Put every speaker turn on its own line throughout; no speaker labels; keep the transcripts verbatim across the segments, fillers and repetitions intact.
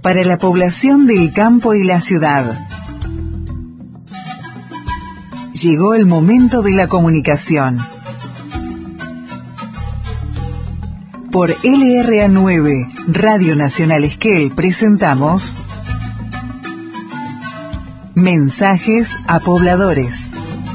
para la población del campo y la ciudad. Llegó el momento de la comunicación. Por L R A nueve, Radio Nacional Esquel, presentamos Mensajes a Pobladores.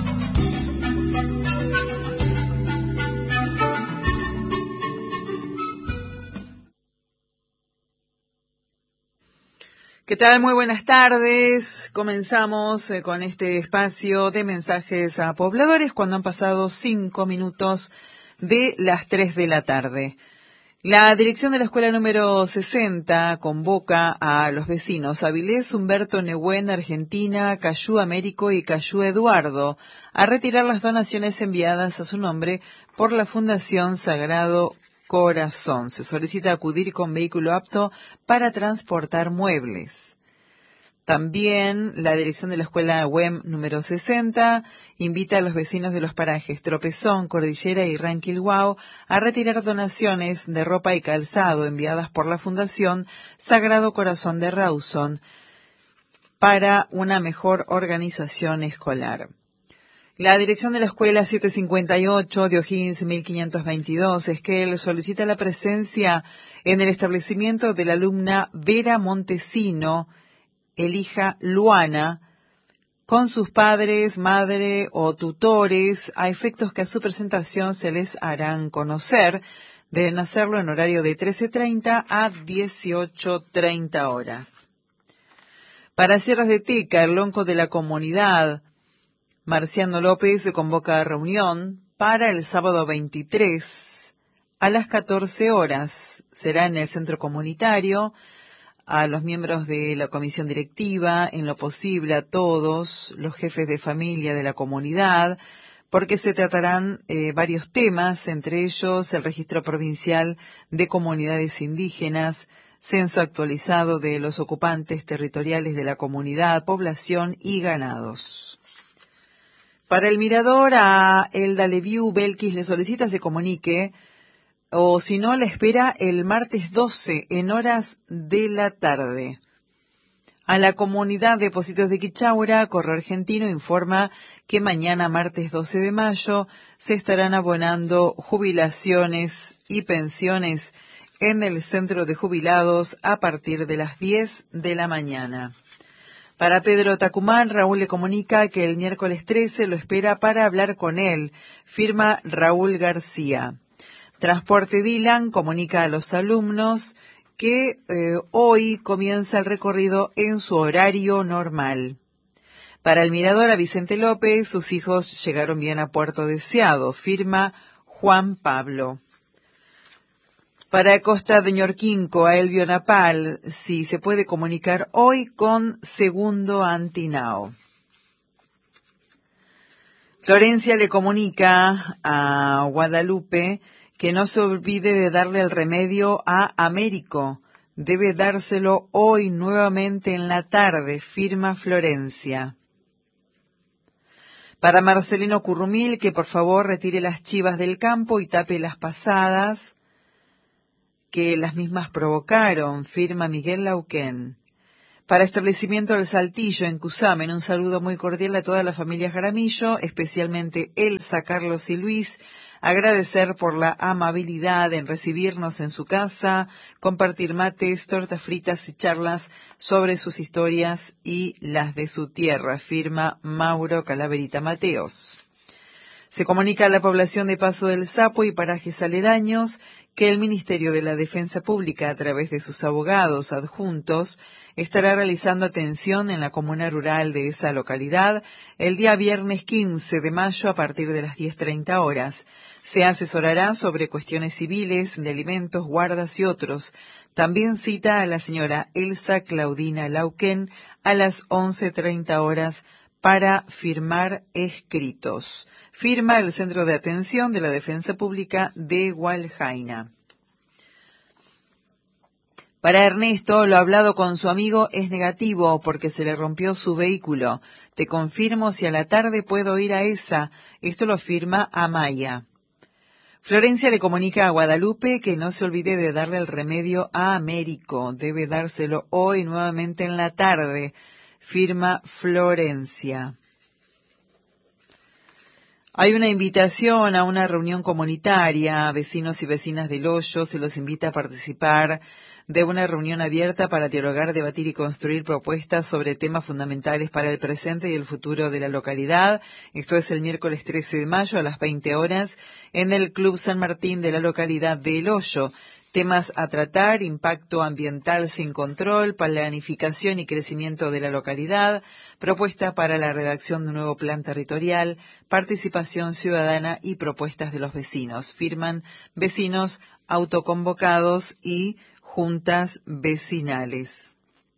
¿Qué tal? Muy buenas tardes. Comenzamos eh, con este espacio de mensajes a pobladores cuando han pasado cinco minutos de las tres de la tarde. La dirección de la escuela número sesenta convoca a los vecinos Avilés, Humberto Nehuen, Argentina, Cayú Américo y Cayú Eduardo a retirar las donaciones enviadas a su nombre por la Fundación Sagrado Corazón. Se solicita acudir con vehículo apto para transportar muebles. También la dirección de la escuela U E M número sesenta invita a los vecinos de los parajes Tropezón, Cordillera y Ranquilhuao a retirar donaciones de ropa y calzado enviadas por la Fundación Sagrado Corazón de Rawson para una mejor organización escolar. La dirección de la escuela setecientos cincuenta y ocho de O'Higgins mil quinientos veintidós Esquel solicita la presencia en el establecimiento de la alumna Vera Montesino, Elija Luana, con sus padres, madre o tutores, a efectos que a su presentación se les harán conocer. Deben hacerlo en horario de trece treinta a dieciocho treinta horas. Para Sierras de Teca, el lonco de la comunidad Marciano López se convoca a reunión para el sábado veintitrés a las catorce horas. Será en el centro comunitario. A los miembros de la comisión directiva, en lo posible a todos los jefes de familia de la comunidad, porque se tratarán eh, varios temas, entre ellos el registro provincial de comunidades indígenas, censo actualizado de los ocupantes territoriales de la comunidad, población y ganados. Para el mirador, a Elda Leviu Belkis le solicita se comunique, o si no, la espera el martes doce en horas de la tarde. A la comunidad de Pocitos de Quichaura, Correo Argentino informa que mañana, martes doce de mayo, se estarán abonando jubilaciones y pensiones en el centro de jubilados a partir de las diez de la mañana. Para Pedro Tacumán, Raúl le comunica que el miércoles trece lo espera para hablar con él. Firma Raúl García. Transporte Dylan comunica a los alumnos que eh, hoy comienza el recorrido en su horario normal. Para el mirador, a Vicente López, sus hijos llegaron bien a Puerto Deseado. Firma Juan Pablo. Para Costa de Ñorquinco, a Elvio Napal, si se puede comunicar hoy con Segundo Antinao. Florencia le comunica a Guadalupe que no se olvide de darle el remedio a Américo. Debe dárselo hoy nuevamente en la tarde, firma Florencia. Para Marcelino Currumil, que por favor retire las chivas del campo y tape las pasadas que las mismas provocaron, firma Miguel Lauquén. Para Establecimiento del Saltillo, en Cusamen, un saludo muy cordial a todas las familias Jaramillo, especialmente Elsa, Carlos y Luis. Agradecer por la amabilidad en recibirnos en su casa, compartir mates, tortas fritas y charlas sobre sus historias y las de su tierra, firma Mauro Calaverita Mateos. Se comunica a la población de Paso del Sapo y parajes aledaños que el Ministerio de la Defensa Pública, a través de sus abogados adjuntos, estará realizando atención en la comuna rural de esa localidad el día viernes quince de mayo a partir de las diez treinta horas. Se asesorará sobre cuestiones civiles, de alimentos, guardas y otros. También cita a la señora Elsa Claudina Lauquén a las once treinta horas para firmar escritos. Firma el Centro de Atención de la Defensa Pública de Hualjaina. Para Ernesto, lo hablado con su amigo es negativo porque se le rompió su vehículo. Te confirmo si a la tarde puedo ir a esa. Esto lo firma Amaya. Florencia le comunica a Guadalupe que no se olvide de darle el remedio a Américo. Debe dárselo hoy nuevamente en la tarde. Firma Florencia. Hay una invitación a una reunión comunitaria. Vecinos y vecinas del Hoyo se los invita a participar de una reunión abierta para dialogar, debatir y construir propuestas sobre temas fundamentales para el presente y el futuro de la localidad. Esto es el miércoles trece de mayo a las veinte horas en el Club San Martín de la localidad de El Hoyo. Temas a tratar: impacto ambiental sin control, planificación y crecimiento de la localidad, propuesta para la redacción de un nuevo plan territorial, participación ciudadana y propuestas de los vecinos. Firman vecinos autoconvocados y juntas vecinales.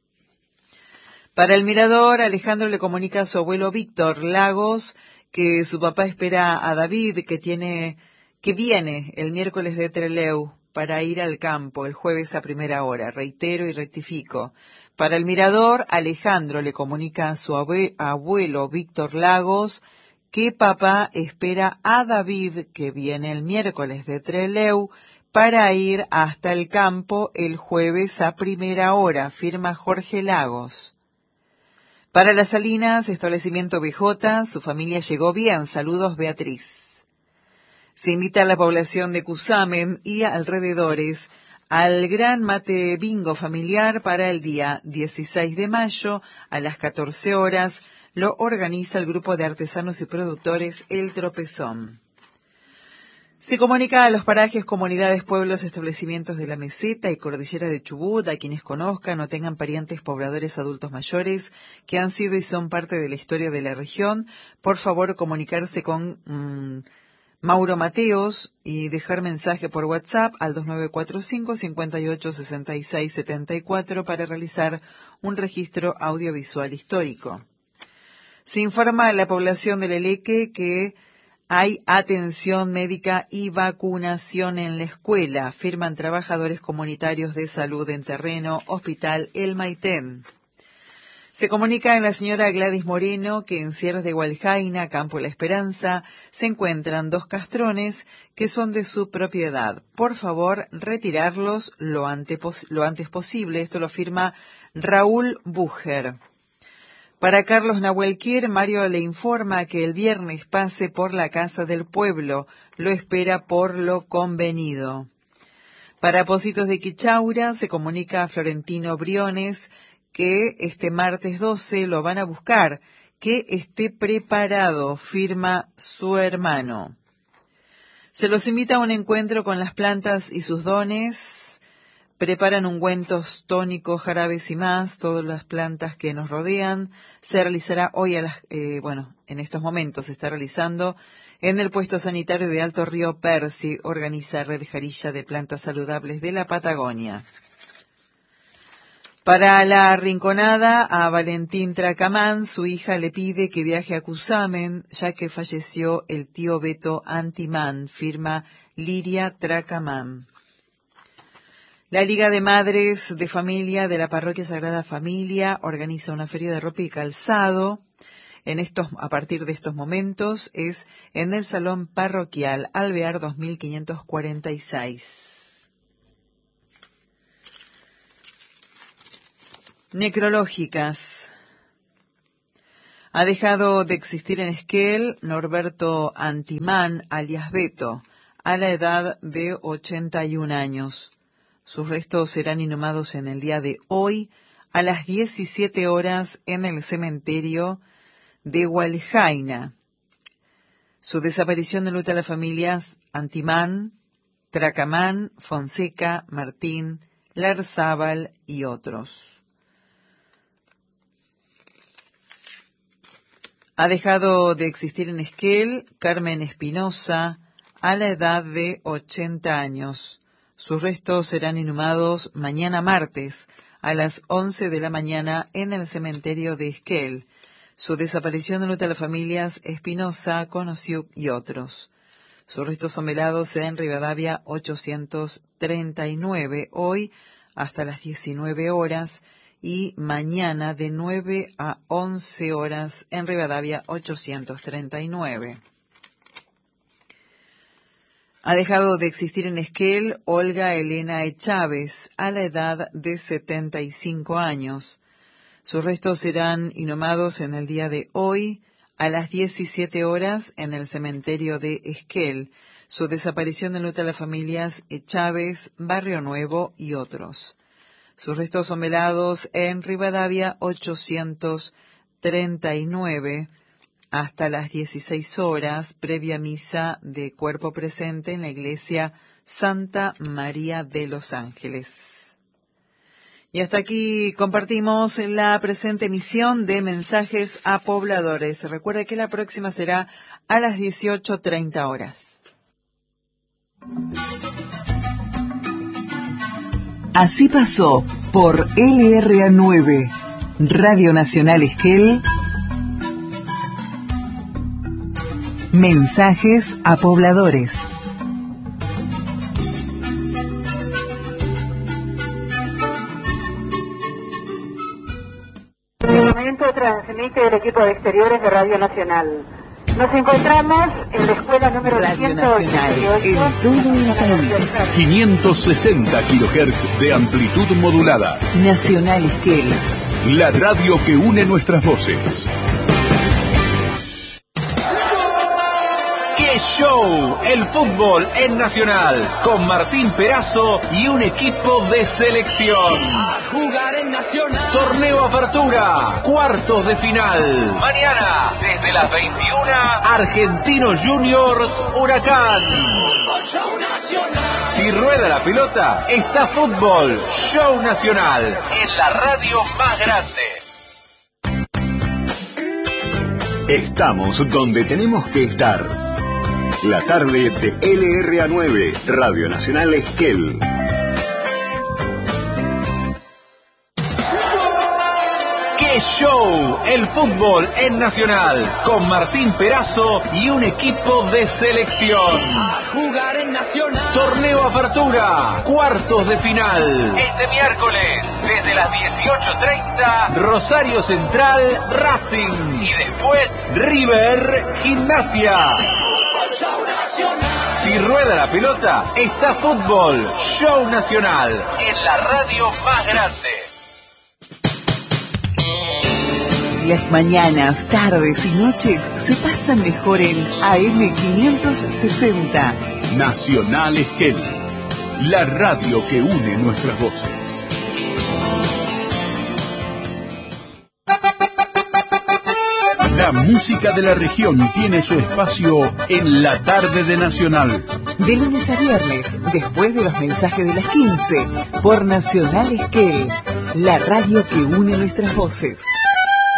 Para el Mirador, Alejandro le comunica a su abuelo Víctor Lagos que su papá espera a David, que tiene, que viene el miércoles de Trelew para ir al campo el jueves a primera hora. Reitero y rectifico. Para el Mirador, Alejandro le comunica a su abue, abuelo Víctor Lagos que papá espera a David, que viene el miércoles de Trelew, para ir hasta el campo el jueves a primera hora. Firma Jorge Lagos. Para Las Salinas, establecimiento B J, su familia llegó bien. Saludos, Beatriz. Se invita a la población de Cusamen y alrededores al gran mate bingo familiar para el día dieciséis de mayo a las catorce horas. Lo organiza el grupo de artesanos y productores El Tropezón. Se comunica a los parajes, comunidades, pueblos, establecimientos de la meseta y cordillera de Chubut, a quienes conozcan o tengan parientes pobladores adultos mayores que han sido y son parte de la historia de la región. Por favor, comunicarse con mmm, Mauro Mateos y dejar mensaje por WhatsApp al dos nueve cuatro cinco, cinco ocho, seis seis siete cuatro para realizar un registro audiovisual histórico. Se informa a la población de Leleque que hay atención médica y vacunación en la escuela. Firman trabajadores comunitarios de salud en terreno, Hospital El Maitén. Se comunica a la señora Gladys Moreno que en Sierras de Gualjaina, Campo La Esperanza, se encuentran dos castrones que son de su propiedad. Por favor, retirarlos lo antes, lo antes posible. Esto lo firma Raúl Bucher. Para Carlos Nahuelquier, Mario le informa que el viernes pase por la Casa del Pueblo. Lo espera por lo convenido. Para Pocitos de Quichaura, se comunica a Florentino Briones que este martes doce lo van a buscar, que esté preparado, firma su hermano. Se los invita a un encuentro con las plantas y sus dones. Preparan ungüentos, tónicos, jarabes y más, todas las plantas que nos rodean. Se realizará hoy, a las, eh, bueno, en estos momentos se está realizando en el puesto sanitario de Alto Río Percy. Organiza Red Jarilla de Plantas Saludables de la Patagonia. Para la Rinconada, a Valentín Tracamán, su hija le pide que viaje a Cusamen, ya que falleció el tío Beto Antimán, firma Liria Tracamán. La Liga de Madres de Familia de la Parroquia Sagrada Familia organiza una feria de ropa y calzado. En estos, a partir de estos momentos, es en el Salón Parroquial Alvear dos mil quinientos cuarenta y seis. Necrológicas. Ha dejado de existir en Esquel Norberto Antimán, alias Beto, a la edad de ochenta y un años. Sus restos serán inhumados en el día de hoy a las diecisiete horas en el cementerio de Gualjaina. Su desaparición denuta a las familias Antimán, Tracamán, Fonseca, Martín, Larzábal y otros. Ha dejado de existir en Esquel Carmen Espinosa a la edad de ochenta años. Sus restos serán inhumados mañana martes a las once de la mañana en el cementerio de Esquel. Su desaparición denuta a las familias Espinosa, Conociuc y otros. Sus restos son velados en Rivadavia ochocientos treinta y nueve, hoy hasta las diecinueve horas, y mañana de nueve a once horas en Rivadavia ochocientos treinta y nueve. Ha dejado de existir en Esquel Olga Elena Chávez a la edad de setenta y cinco años. Sus restos serán inhumados en el día de hoy a las diecisiete horas en el cementerio de Esquel. Su desaparición enluta a las familias Chávez, Barrio Nuevo y otros. Sus restos son velados en Rivadavia ochocientos treinta y nueve hasta las dieciséis horas, previa misa de cuerpo presente en la iglesia Santa María de los Ángeles. Y hasta aquí compartimos la presente emisión de Mensajes a Pobladores. Recuerda que la próxima será a las dieciocho treinta horas.
Así pasó por L R A nueve, Radio Nacional Esquel, Mensajes a Pobladores.
En el momento transmite el equipo de exteriores de Radio Nacional. Nos encontramos en la escuela número
Radio Nacional, en todo el país.
quinientos sesenta kilohertz de amplitud modulada.
Nacional Esquel,
La radio que une nuestras voces.
¡Qué show! El fútbol en Nacional, con Martín Perazo y un equipo de selección.
A jugar en Nacional.
Torneo Apertura, cuartos de final. Mañana, desde las veintiuna, Argentinos Juniors Huracán.
Show Nacional.
Si rueda la pelota, está fútbol. Show Nacional, en la radio más grande.
Estamos donde tenemos que estar. La tarde de L R A nueve, Radio Nacional Esquel.
¡Qué show! El fútbol en Nacional, con Martín Perazo y un equipo de selección.
A jugar en Nacional.
Torneo Apertura, cuartos de final. Este miércoles, desde las dieciocho treinta, Rosario Central, Racing. Y después, River, Gimnasia.
Show Nacional.
Si rueda la pelota, está fútbol. Show Nacional, en la radio más grande.
Las mañanas, tardes y noches se pasan mejor en A M quinientos sesenta.
Nacional Esquel, la radio que une nuestras voces. La música de la región tiene su espacio en la tarde de Nacional.
De lunes a viernes, después de los mensajes de las quince, por Nacional Esquel, la radio que une nuestras voces.